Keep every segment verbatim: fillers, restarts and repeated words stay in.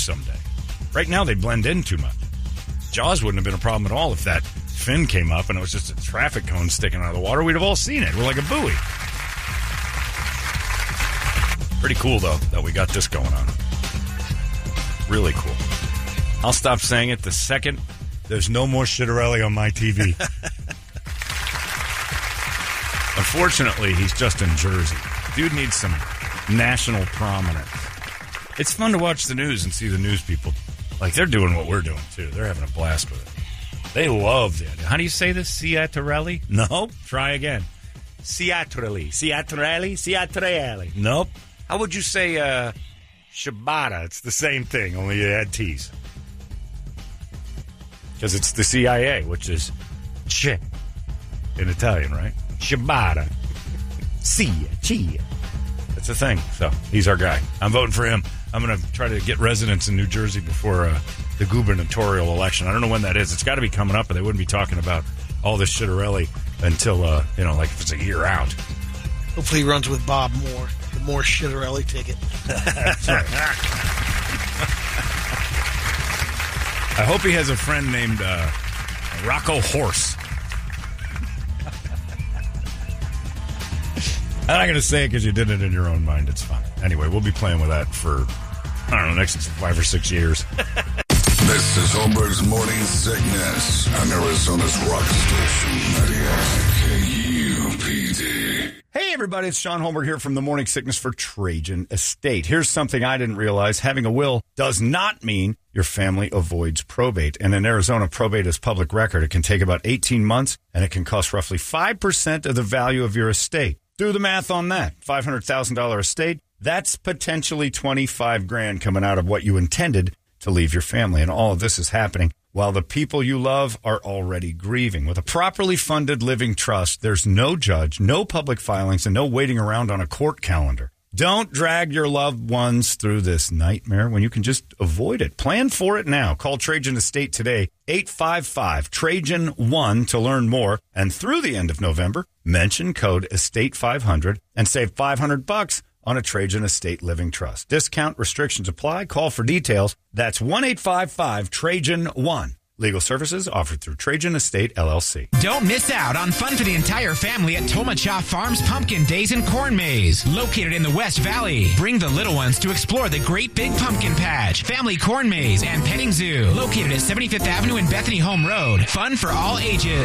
someday. Right now, they blend in too much. Jaws wouldn't have been a problem at all if that fin came up and it was just a traffic cone sticking out of the water. We'd have all seen it. We're like a buoy. Pretty cool, though, that we got this going on. Really cool. I'll stop saying it the second there's no more Shitterelli on my T V. Unfortunately, he's just in Jersey. Dude needs some national prominence. It's fun to watch the news and see the news people. Like, they're doing what we're doing, too. They're having a blast with it. They love it. How do you say this? Ciatarelli? No. Try again. Ciatarelli. Ciatarelli? Ciatarelli. Nope. How would you say uh, ciabatta? It's the same thing, only you add T's. Because it's the C I A, which is ch in Italian, right? Ciabatta. Cia, chia. That's a thing. So he's our guy. I'm voting for him. I'm going to try to get residents in New Jersey before uh, the gubernatorial election. I don't know when that is. It's got to be coming up, but they wouldn't be talking about all this Shitterelli until, uh, you know, like if it's a year out. Hopefully he runs with Bob Moore. The Moore Shitterelli ticket. I hope he has a friend named uh, Rocco Horse. I'm not going to say it because you did it in your own mind. It's fine. Anyway, we'll be playing with that for, I don't know, next five or six years. This is Holmberg's Morning Sickness on Arizona's rock station, ninety-eight K U P D. Hey, everybody, it's Sean Holmberg here from the Morning Sickness for Trajan Estate. Here's something I didn't realize. Having a will does not mean your family avoids probate. And in Arizona, probate is public record. It can take about eighteen months, and it can cost roughly five percent of the value of your estate. Do the math on that. five hundred thousand dollars estate, that's potentially twenty-five grand coming out of what you intended to leave your family. And all of this is happening while the people you love are already grieving. With a properly funded living trust, there's no judge, no public filings, and no waiting around on a court calendar. Don't drag your loved ones through this nightmare when you can just avoid it. Plan for it now. Call Trajan Estate today, eight five five, Trajan one to learn more. And through the end of November, mention code estate five hundred and save five hundred bucks on a Trajan Estate Living Trust. Discount restrictions apply. Call for details. That's one eight five five, Trajan one. Legal services offered through Trajan Estate, L L C. Don't miss out on fun for the entire family at Tomacha Farms Pumpkin Days and Corn Maze. Located in the West Valley. Bring the little ones to explore the Great Big Pumpkin Patch, Family Corn Maze, and Petting Zoo. Located at seventy-fifth Avenue and Bethany Home Road. Fun for all ages.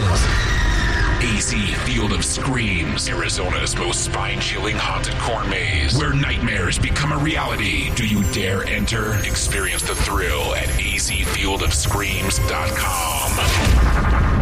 A Z Field of Screams, Arizona's most spine-chilling haunted corn maze, where nightmares become a reality. Do you dare enter? Experience the thrill at a z field of screams dot com.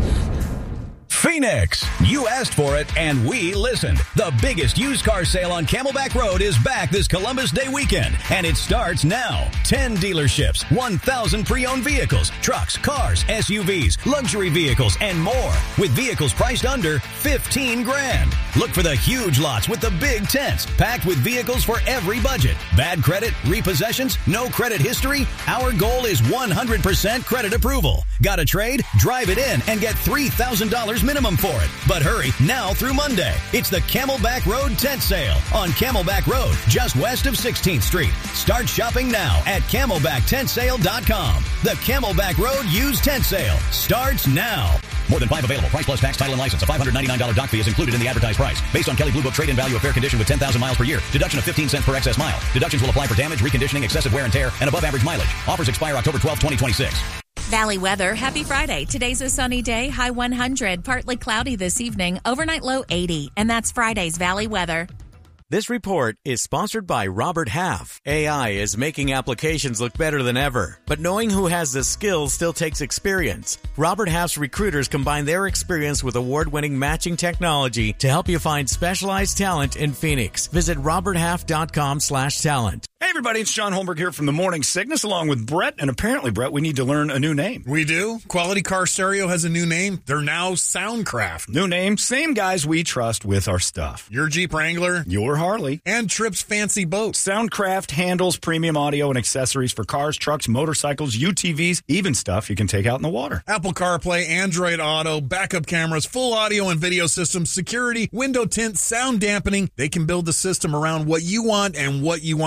Phoenix, you asked for it and we listened. The biggest used car sale on Camelback Road is back this Columbus Day weekend, and it starts now. ten dealerships, one thousand pre-owned vehicles, trucks, cars, S U Vs, luxury vehicles, and more, with vehicles priced under fifteen grand. Look for the huge lots with the big tents, packed with vehicles for every budget. Bad credit, repossessions, no credit history? Our goal is one hundred percent credit approval. Got a trade? Drive it in and get three thousand dollars minimum for it. But hurry, now through Monday. It's the Camelback Road Tent Sale on Camelback Road, just west of sixteenth Street. Start shopping now at camelback tent sale dot com. The Camelback Road Used Tent Sale starts now. More than five available. Price plus tax, title, and license. A five hundred ninety-nine dollars dock fee is included in the advertised price. Based on Kelley Blue Book trade-in value of fair condition with ten thousand miles per year. Deduction of fifteen cents per excess mile. Deductions will apply for damage, reconditioning, excessive wear and tear, and above average mileage. Offers expire October twelfth, twenty twenty-six. Valley weather. Happy Friday. Today's a sunny day. High one hundred. Partly cloudy this evening. Overnight low eighty. And that's Friday's Valley weather. This report is sponsored by Robert Half. A I is making applications look better than ever, but knowing who has the skills still takes experience. Robert Half's recruiters combine their experience with award-winning matching technology to help you find specialized talent in Phoenix. Visit robert half dot com slash talent. Hey, everybody, it's Sean Holmberg here from the Morning Sickness, along with Brett. And apparently, Brett, we need to learn a new name. We do. Quality Car Stereo has a new name. They're now Soundcraft. New name, same guys we trust with our stuff. Your Jeep Wrangler. Your Harley. And Tripp's Fancy Boat. Soundcraft handles premium audio and accessories for cars, trucks, motorcycles, U T Vs, even stuff you can take out in the water. Apple CarPlay, Android Auto, backup cameras, full audio and video systems, security, window tint, sound dampening. They can build the system around what you want and what you want to spend.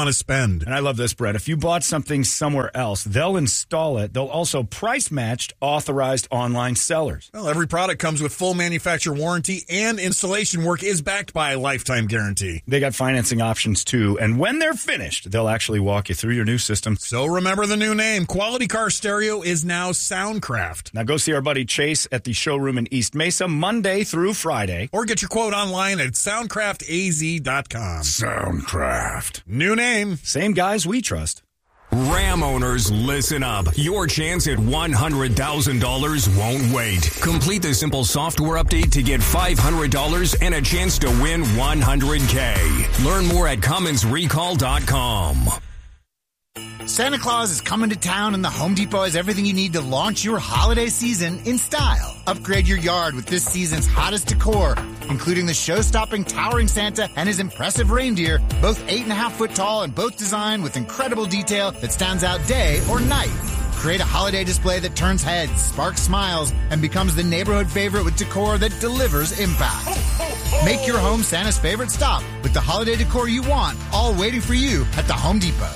end. And I love this, Brett. If you bought something somewhere else, they'll install it. They'll also price-matched authorized online sellers. Well, every product comes with full manufacturer warranty, and installation work is backed by a lifetime guarantee. They got financing options, too. And when they're finished, they'll actually walk you through your new system. So remember the new name. Quality Car Stereo is now Soundcraft. Now go see our buddy Chase at the showroom in East Mesa Monday through Friday. Or get your quote online at soundcraft a z dot com. Soundcraft. New name. Same guys we trust. Ram owners, listen up. Your chance at one hundred thousand dollars won't wait. Complete the simple software update to get five hundred dollars and a chance to win one hundred K. Learn more at Cummins Recall dot com. Santa Claus is coming to town, and the Home Depot has everything you need to launch your holiday season in style. Upgrade your yard with this season's hottest decor, including the show-stopping towering Santa and his impressive reindeer, both eight and a half foot tall and both designed with incredible detail that stands out day or night. Create a holiday display that turns heads, sparks smiles, and becomes the neighborhood favorite with decor that delivers impact. Make your home Santa's favorite stop with the holiday decor you want, all waiting for you at the Home Depot.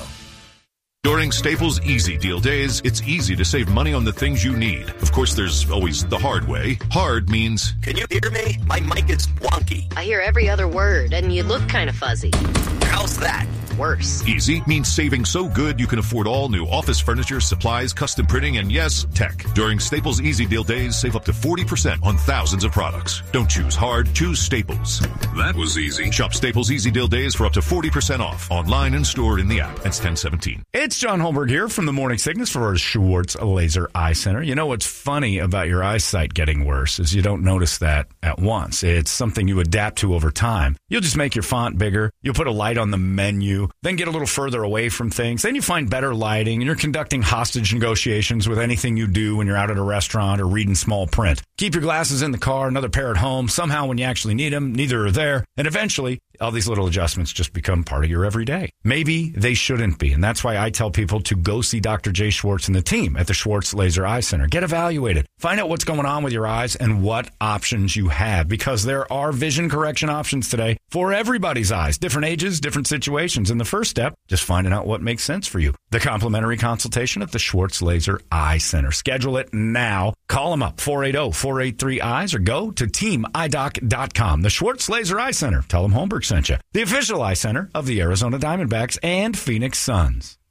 During Staples Easy Deal Days, it's easy to save money on the things you need. Of course, there's always the hard way. Hard means... Can you hear me? My mic is wonky. I hear every other word, and you look kind of fuzzy. How's that? Worse. Easy means saving so good you can afford all new office furniture, supplies, custom printing, and yes, tech. During Staples Easy Deal Days, save up to forty percent on thousands of products. Don't choose hard, choose Staples. That was easy. Shop Staples Easy Deal Days for up to forty percent off. Online and store in the app. It's ten seventeen. It's John Holmberg here from the Morning Sickness for Schwartz Laser Eye Center. You know what's funny about your eyesight getting worse is you don't notice that at once. It's something you adapt to over time. You'll just make your font bigger. You'll put a light on the menu, then get a little further away from things. Then you find better lighting, and you're conducting hostage negotiations with anything you do when you're out at a restaurant or reading small print. Keep your glasses in the car, another pair at home. Somehow when you actually need them, neither are there. And eventually, all these little adjustments just become part of your everyday. Maybe they shouldn't be, and that's why I tell people to go see Doctor Jay Schwartz and the team at the Schwartz Laser Eye Center. Get evaluated. Find out what's going on with your eyes and what options you have, because there are vision correction options today for everybody's eyes, different ages, different situations. And the first step, just finding out what makes sense for you. The complimentary consultation at the Schwartz Laser Eye Center. Schedule it now. Call them up, four eight zero, four eight three, eyes, or go to team eye doc dot com. The Schwartz Laser Eye Center. Tell them Holmberg sent you. The official eye center of the Arizona Diamondbacks and Phoenix Suns.